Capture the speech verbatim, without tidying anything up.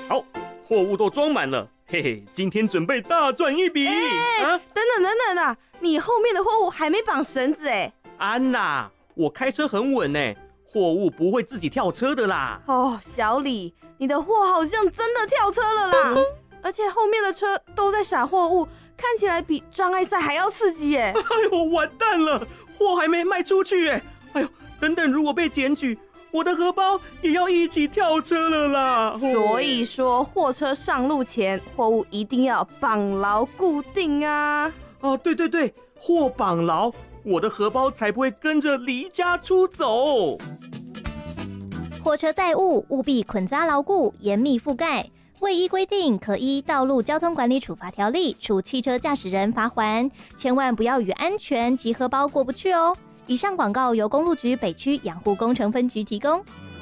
好，货物都装满了，嘿嘿，今天准备大赚一笔。 哎、欸啊，等等等等啊，你后面的货物还没绑绳子哎。 安娜，我开车很稳哎，货物不会自己跳车的啦。 哦，小李，你的货好像真的跳车了啦，而且后面的车都在撒货物，看起来比障碍赛还要刺激耶。 哎呦，完蛋了，货还没卖出去耶。哎呦，等等，如果被检举，我的荷包也要一起跳车了啦。 所以说，货车上路前，货物一定要绑牢固定啊。 哦，对对对，货绑牢，我的荷包才不会跟着离家出走。 货车载物务必捆扎牢固，严密覆盖。未依规定，可依《道路交通管理处罚条例》处汽车驾驶人罚锾。千万不要与安全及荷包过不去哦。以上广告由公路局北区养护工程分局提供。